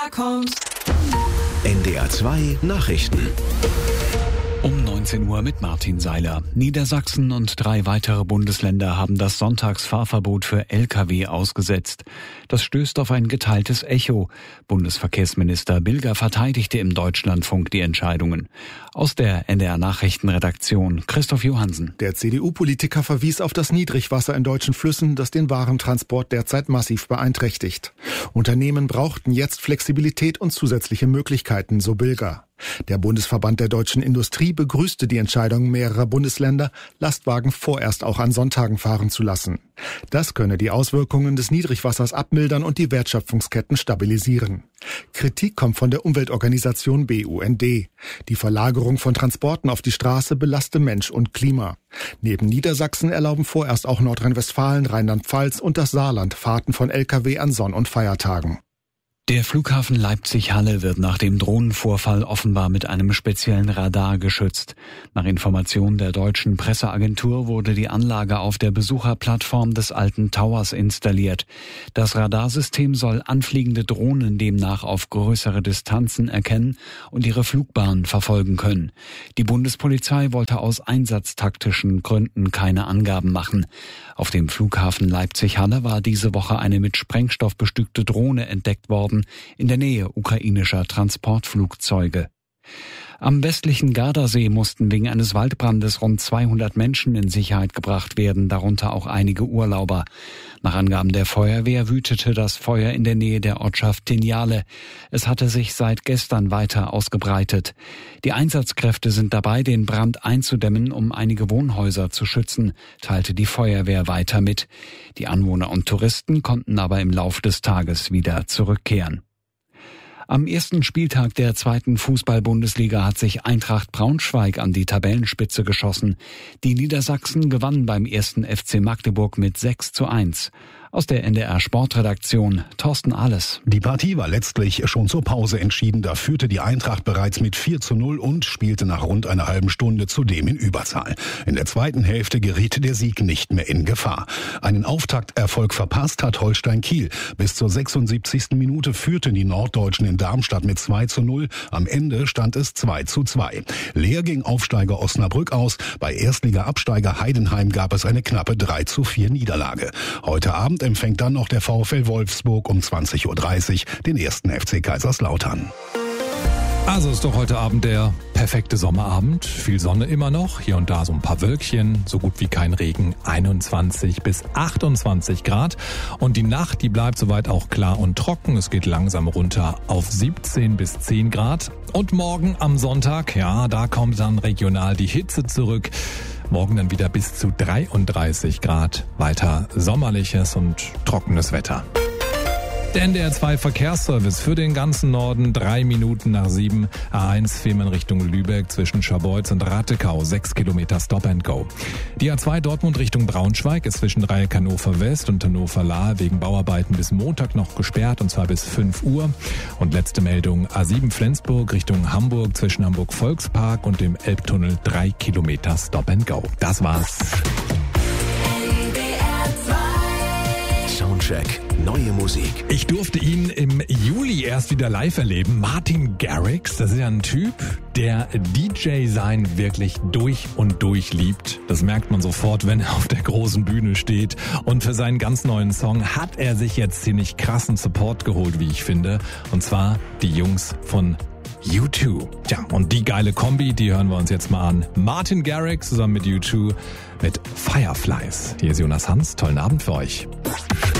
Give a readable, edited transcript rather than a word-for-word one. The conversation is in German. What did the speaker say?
NDR 2 Nachrichten. Um 19 Uhr mit Martin Seiler. Niedersachsen und 3 weitere Bundesländer haben das Sonntagsfahrverbot für Lkw ausgesetzt. Das stößt auf ein geteiltes Echo. Bundesverkehrsminister Bilger verteidigte im Deutschlandfunk die Entscheidungen. Aus der NDR Nachrichtenredaktion Christoph Johansen. Der CDU-Politiker verwies auf das Niedrigwasser in deutschen Flüssen, das den Warentransport derzeit massiv beeinträchtigt. Unternehmen brauchten jetzt Flexibilität und zusätzliche Möglichkeiten, so Bilger. Der Bundesverband der deutschen Industrie begrüßte die Entscheidung mehrerer Bundesländer, Lastwagen vorerst auch an Sonntagen fahren zu lassen. Das könne die Auswirkungen des Niedrigwassers abmildern und die Wertschöpfungsketten stabilisieren. Kritik kommt von der Umweltorganisation BUND. Die Verlagerung von Transporten auf die Straße belaste Mensch und Klima. Neben Niedersachsen erlauben vorerst auch Nordrhein-Westfalen, Rheinland-Pfalz und das Saarland Fahrten von Lkw an Sonn- und Feiertagen. Der Flughafen Leipzig-Halle wird nach dem Drohnenvorfall offenbar mit einem speziellen Radar geschützt. Nach Informationen der deutschen Presseagentur wurde die Anlage auf der Besucherplattform des alten Towers installiert. Das Radarsystem soll anfliegende Drohnen demnach auf größere Distanzen erkennen und ihre Flugbahn verfolgen können. Die Bundespolizei wollte aus einsatztaktischen Gründen keine Angaben machen. Auf dem Flughafen Leipzig-Halle war diese Woche eine mit Sprengstoff bestückte Drohne entdeckt worden, in der Nähe ukrainischer Transportflugzeuge. Am westlichen Gardasee mussten wegen eines Waldbrandes rund 200 Menschen in Sicherheit gebracht werden, darunter auch einige Urlauber. Nach Angaben der Feuerwehr wütete das Feuer in der Nähe der Ortschaft Tinjale. Es hatte sich seit gestern weiter ausgebreitet. Die Einsatzkräfte sind dabei, den Brand einzudämmen, um einige Wohnhäuser zu schützen, teilte die Feuerwehr weiter mit. Die Anwohner und Touristen konnten aber im Lauf des Tages wieder zurückkehren. Am ersten Spieltag der 2. Fußball-Bundesliga hat sich Eintracht Braunschweig an die Tabellenspitze geschossen. Die Niedersachsen gewannen beim 1. FC Magdeburg mit 6:1. Aus der NDR Sportredaktion Thorsten Ahles. Die Partie war letztlich schon zur Pause entschieden. Da führte die Eintracht bereits mit 4:0 und spielte nach rund einer halben Stunde zudem in Überzahl. In der zweiten Hälfte geriet der Sieg nicht mehr in Gefahr. Einen Auftakterfolg verpasst hat Holstein Kiel. Bis zur 76. Minute führten die Norddeutschen in Darmstadt mit 2:0. Am Ende stand es 2:2. Leer ging Aufsteiger Osnabrück aus. Bei Erstliga-Absteiger Heidenheim gab es eine knappe 3:4 Niederlage. Heute Abend empfängt dann noch der VfL Wolfsburg um 20:30 Uhr den 1. FC Kaiserslautern. Also ist doch heute Abend der perfekte Sommerabend. Viel Sonne immer noch, hier und da so ein paar Wölkchen, so gut wie kein Regen, 21 bis 28 Grad. Und die Nacht, die bleibt soweit auch klar und trocken. Es geht langsam runter auf 17 bis 10 Grad. Und morgen am Sonntag, ja, da kommt dann regional die Hitze zurück. Morgen dann wieder bis zu 33 Grad. Weiter sommerliches und trockenes Wetter. Der NDR 2 Verkehrsservice für den ganzen Norden, 3 Minuten nach 7. A1 Fehmarn Richtung Lübeck zwischen Scharbeutz und Rattekau, 6 Kilometer Stop and Go. Die A2 Dortmund Richtung Braunschweig ist zwischen Dreieck Hannover West und Hannover Lahe wegen Bauarbeiten bis Montag noch gesperrt, und zwar bis 5 Uhr. Und letzte Meldung, A7 Flensburg Richtung Hamburg zwischen Hamburg Volkspark und dem Elbtunnel, 3 Kilometer Stop and Go. Das war's. Soundcheck. Neue Musik. Ich durfte ihn im Juli erst wieder live erleben. Martin Garrix, das ist ja ein Typ, der DJ-Sein wirklich durch und durch liebt. Das merkt man sofort, wenn er auf der großen Bühne steht. Und für seinen ganz neuen Song hat er sich jetzt ziemlich krassen Support geholt, wie ich finde. Und zwar die Jungs von U2. Tja, und die geile Kombi, die hören wir uns jetzt mal an. Martin Garrix zusammen mit U2 mit Fireflies. Hier ist Jonas Hans. Tollen Abend für euch.